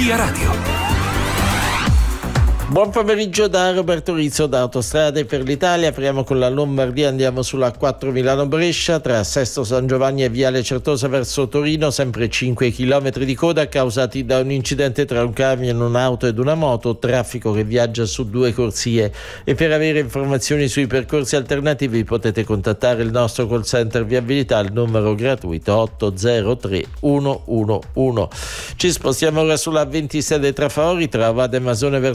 Via Radio. Buon pomeriggio da Roberto Rizzo da Autostrade per l'Italia. Apriamo con la Lombardia, andiamo sulla 4 Milano-Brescia tra Sesto San Giovanni e Viale Certosa verso Torino, sempre 5 km di coda causati da un incidente tra un camion, un'auto ed una moto, traffico che viaggia su 2 corsie. E per avere informazioni sui percorsi alternativi potete contattare il nostro call center viabilità al numero gratuito 803 111. Ci spostiamo ora sulla 26 Trafori tra Vade Masone verso